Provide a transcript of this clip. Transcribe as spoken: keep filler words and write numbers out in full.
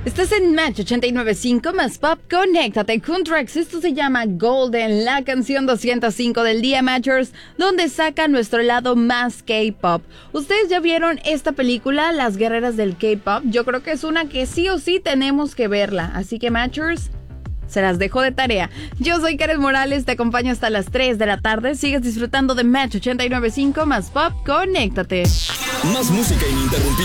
Estás en Match ochenta y nueve punto cinco más Pop. Conéctate con Drex. Esto se llama Golden, la canción doscientos cinco del día, Matchers, donde saca nuestro lado más K-pop. ¿Ustedes ya vieron esta película, Las Guerreras del K-pop? Yo creo que es una que sí o sí tenemos que verla. Así que, Matchers, se las dejo de tarea. Yo soy Karen Morales, te acompaño hasta las tres de la tarde. Sigues disfrutando de Match ochenta y nueve punto cinco más Pop. Conéctate. Más música ininterrumpida.